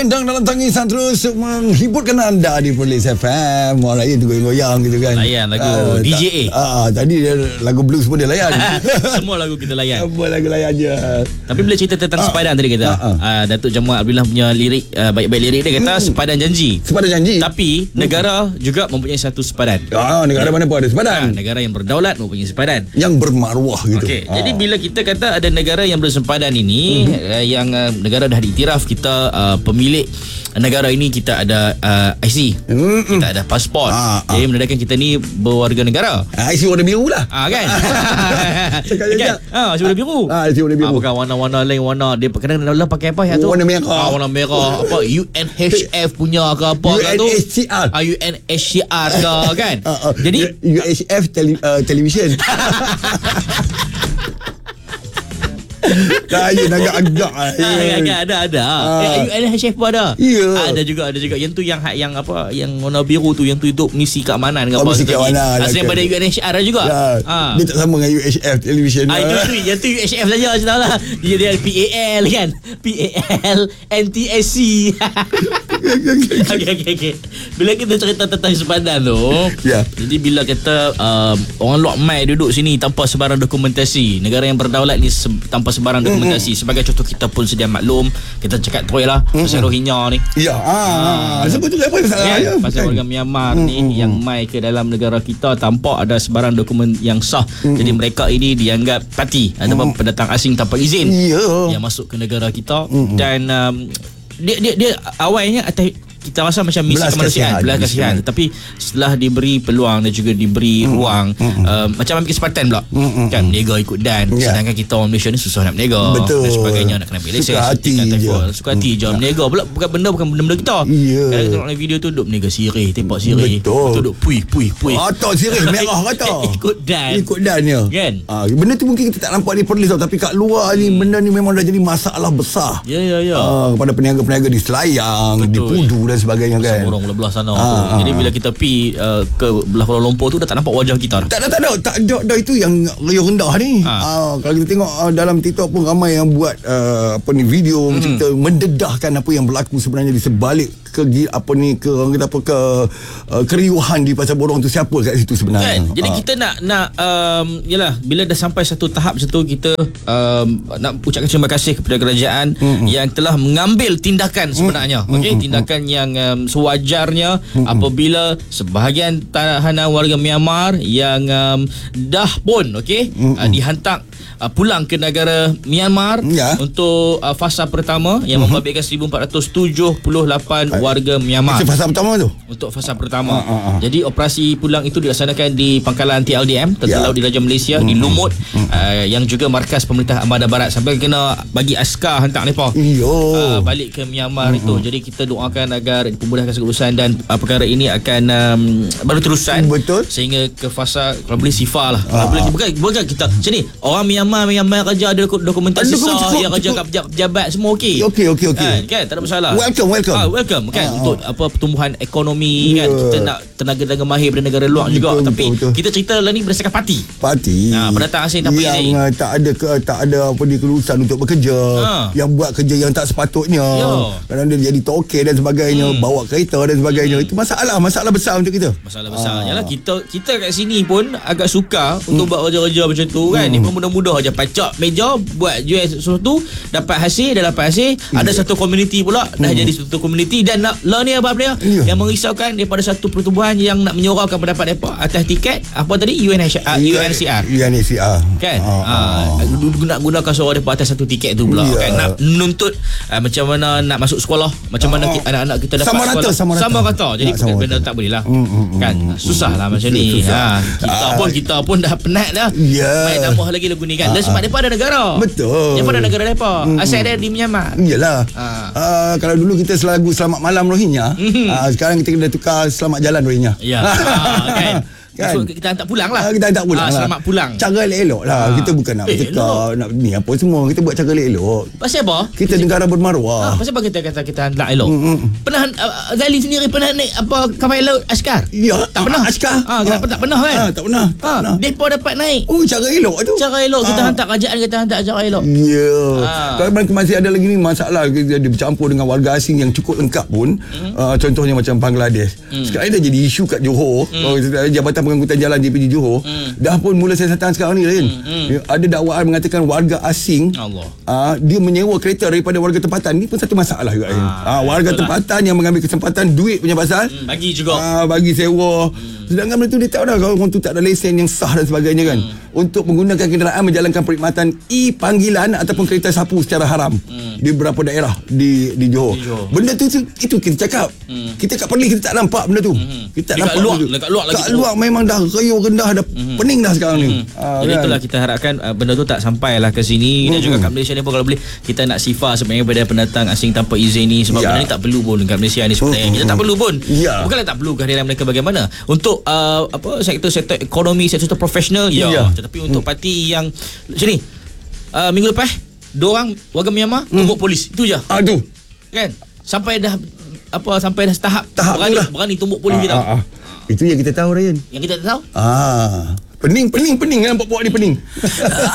Dan dalam tangisan terus menghiburkan anda di Perlis FM. Orang lain tu goyang-goyang gitu kan. Layan lagu DJ A. Tadi dia lagu blues pun dia layan. Semua lagu kita layan. Semua lagu layan je. Tapi bila cerita tentang sepadan tadi kata, Datuk Jamal Abdullah punya lirik, baik-baik lirik dia kata sepadan janji. Sepadan janji. Tapi negara juga mempunyai satu sepadan. Negara mana pun ada sepadan. Negara yang berdaulat mempunyai sepadan. Yang bermaruah gitu. Okey, jadi bila kita kata ada negara yang bersempadan ini, yang negara dah diiktiraf, kita pemilik negara ini, kita ada IC, kita ada pasport. Jadi menandakan kita ni berwarga negara. IC warna biru lah. Kan? Sekali kan? IC warna biru. IC warna biru. Bukan warna-warna lain, warna dia kadang-kadang pakai apa ya tu? Warna merah. Warna merah. Apa UNHF punya ke apa ke tu? UNHCR. UNHCR ke kan? Jadi UHF television. Lain agak-agak. Ada. UNHCR pun ada. Ya. Ada juga. Yang tu yang apa, yang warna biru tu, yang tu untuk misi keamanan ke apa. Misi keamanan. Asal pada UNHCR juga. Dia tak sama dengan UHF television. Yang tu UHF saja saya tahu lah. Dia PAL kan. PAL NTSC. Okay. Bila kita cerita tentang sepadan tu, jadi bila kata orang luar mai duduk sini tanpa sebarang dokumentasi, negara yang berdaulat ni tanpa sebarang dokumentasi. Sebagai contoh, kita pun sedia maklum, kita cakap terus lah pasal Rohingya ni. Sebetulnya apa masalah pasal warga Myanmar ni yang mai ke dalam negara kita tanpa ada sebarang dokumen yang sah. Jadi mereka ini dianggap parti ataupun pendatang asing tanpa izin yang masuk ke negara kita. Dan dia awalnya atas kita rasa macam misi kemanusiaan, belas kasihan. Tetapi setelah diberi peluang dan juga diberi ruang, macam ambil kesempatan pula kan, berniaga ikut dan sedangkan kita orang Malaysia ni susah nak berniaga dan sebagainya, nak kena ambil lesen, suka hati je berniaga pula, bukan benda kita. Kalau kita tengok video tu duk berniaga sirih, tempat sirih, tu duk puih atok sirih merah kata ikut dan ya kan. Benda tu mungkin kita tak nampak di Perlis tau, tapi kat luar ni benda ni memang dah jadi masalah besar. Kepada peniaga-peniaga di Selayang, di Pudu dan sebagainya kan. Orang belah sana tu. Jadi bila kita pergi ke belah Kuala Lumpur tu, dah tak nampak wajah kita. Tak ada itu yang riuh rendah ni. Kalau kita tengok dalam TikTok pun ramai yang buat video cerita mendedahkan apa yang berlaku sebenarnya di sebalik orang kata keriuhan di Pasar Borong tu, siapa kat situ sebenarnya kan? Jadi kita nak yalah, bila dah sampai satu tahap macam tu, kita nak ucapkan terima kasih kepada kerajaan yang telah mengambil tindakan sebenarnya. Tindakan yang sewajarnya apabila sebahagian tahanan warga Myanmar yang dah pun dihantar pulang ke negara Myanmar untuk fasa pertama yang membabitkan 1478 warga Myanmar. Fasa pertama tu? Untuk fasa pertama. Jadi operasi pulang itu dilaksanakan di pangkalan TLDM, Tentera Laut Diraja Malaysia di Lumut, yang juga markas pemerintah Ambada Barat, sampai kena bagi askar hantar mereka balik ke Myanmar itu. Jadi kita doakan agar dimudahkan segala urusan dan perkara ini akan berterusan sehingga ke fasa kalau boleh sifar lah. Bukan kita macam ni, orang Myanmar kerja ada dokumentasi sah, yang kerja kat pejabat semua okey. Kan tak ada masalah. Welcome kan, untuk pertumbuhan ekonomi kan. Kita nak tenaga mahir dari negara luar juga. Tapi kita cerita lah ni berdasarkan parti. Pendatang asing tanpa izin, yang tak ada kelulusan untuk bekerja, yang buat kerja yang tak sepatutnya, kadang dia jadi toke dan sebagainya, bawa kereta dan sebagainya. Itu masalah besar untuk kita. Masalah besar. Yalah, kita kat sini pun agak suka untuk buat kerja-kerja macam tu kan. Ni pun mudah-mudah aja pacak meja, buat jual sesuatu, dapat hasil. Ada satu komuniti pula dah jadi satu komuniti. Dan lah ni apa dia yang merisaukan daripada satu pertubuhan yang nak menyoraukan pendapat mereka atas tiket apa tadi, UNHCR kan. Gunakan suara mereka atas satu tiket tu pula kan, nak menuntut macam mana nak masuk sekolah, macam mana anak-anak kita dapat sama rata. Jadi benda tak boleh lah kan. Susah lah macam ni. Kita pun dah penat dah main tambah lagi lagu ni kan. Dan sebab mereka ada negara. Mereka ada negara mereka. Asal dia di Myanmar. Iyalah. Kalau dulu kita lagu Selamat Malam Rohingya, sekarang kita kena tukar Selamat Jalan Rohingya. Kan. Kan? So, kita hantar pulang lah. Kita hantar pulang lah. Selamat pulang. Cara elok-elok lah. Kita bukan nak bercakap, nak ni apa semua. Kita buat cara elok. Pasal apa? Kita negara bermaruah. Pasal apa kita kata kita hantar elok? Pernah Zali sendiri pernah naik apa kapal laut askar? Ya, Tak pernah. Askar. Tak pernah kan? Tak pernah. Depa dapat naik. Oh, cara elok tu. Cara elok kita hantar kerajaan, kita hantar cara elok. Ya. Kalau masih ada lagi ni masalah dia bercampur dengan warga asing yang cukup lengkap pun. Contohnya macam Bangladesh. Sekarang ni dah jadi isu kat Johor. Jabatan Pengangkutan Jalan JPJ Johor. Dah pun mula siasatan sekarang ni Rin. Ada dakwaan mengatakan warga asing dia menyewa kereta daripada warga tempatan. Ni pun satu masalah juga. Warga tempatan yang mengambil kesempatan duit punya pasal bagi juga. Bagi sewa. Sedangkan benda tu dia tahu dah kalau orang tu tak ada lesen yang sah dan sebagainya kan. Untuk menggunakan kenderaan menjalankan perkhidmatan e-panggilan ataupun kereta sapu secara haram di beberapa daerah di Johor. Benda tu itu kita cakap. Kita kat Perlis kita tak nampak benda tu. Kita tak nampak kat luar lagi. Kat luar memang dah rayuh rendah, dah pening dah sekarang ni. Jadi itulah kita harapkan benda tu tak sampailah ke sini. Dan juga kat Malaysia ni pun kalau boleh kita nak sifar sebenarnya pada pendatang asing tanpa izin ni. Sebab benda ni tak perlu pun kat Malaysia ni sebenarnya. Kita tak perlu pun. Bukanlah tak perlu kehadiran mereka bagaimana. Untuk sektor ekonomi, sektor profesional tetapi untuk parti yang macam ni minggu lepas 2 orang warga Myanmar tumbuk polis. Itu je. Tu kan sampai dah tahap berani tumbuk polis kita. Itu yang kita tahu Ryan. Yang kita tak tahu. Pening nampak buat ni pening.